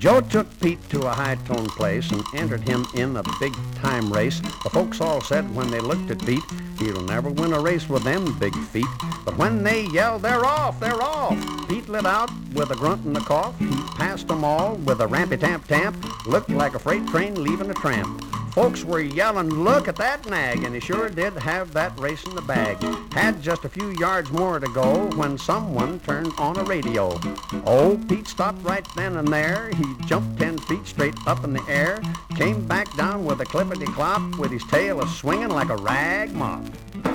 Joe took Pete to a high-toned place and entered him in a big-time race. The folks all said when they looked at Pete, he'll never win a race with them big feet. But when they yelled, "They're off, they're off!" Pete lit out with a grunt and a cough. He passed them all with a rampy-tamp-tamp. Looked like a freight train leaving a tramp. Folks were yelling, "Look at that nag," and he sure did have that race in the bag. Had just a few yards more to go when someone turned on a radio. Old Pete stopped right then and there. He jumped 10 feet straight up in the air, came back down with a clippity-clop with his tail a-swinging like a rag mop.